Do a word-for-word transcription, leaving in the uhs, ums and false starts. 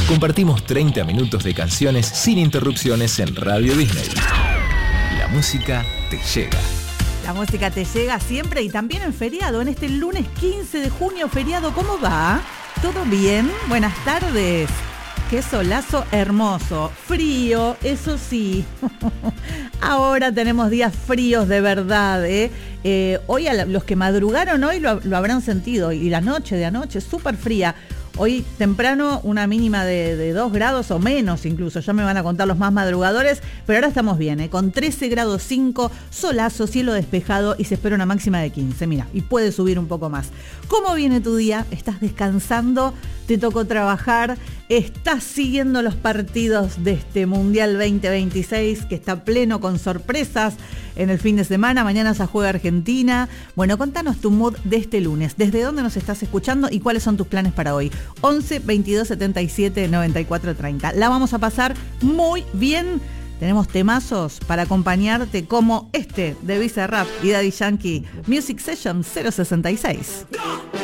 Compartimos treinta minutos de canciones sin interrupciones en Radio Disney. La música te llega. La música te llega siempre y también en feriado, en este lunes quince de junio, feriado. ¿Cómo va? ¿Todo bien? Buenas tardes. Qué solazo hermoso. Frío, eso sí. Ahora tenemos días fríos de verdad, ¿eh? Eh, hoy a la, los que madrugaron hoy lo, lo habrán sentido. Y la noche de anoche, súper fría. Hoy temprano una mínima de, de dos grados o menos incluso, ya me van a contar los más madrugadores, pero ahora estamos bien, ¿eh? Con trece grados cinco, solazo, cielo despejado y se espera una máxima de quince, mira, y puede subir un poco más. ¿Cómo viene tu día? ¿Estás descansando? ¿Te tocó trabajar? ¿Estás siguiendo los partidos de este Mundial veinte veintiséis que está pleno con sorpresas en el fin de semana? Mañana se juega Argentina. Bueno, contanos tu mood de este lunes. ¿Desde dónde nos estás escuchando y cuáles son tus planes para hoy? once, veintidós, setenta y siete, noventa y cuatro, treinta. La vamos a pasar muy bien. Tenemos temazos para acompañarte como este de Bizarrap y Daddy Yankee. Music Session cero sesenta y seis.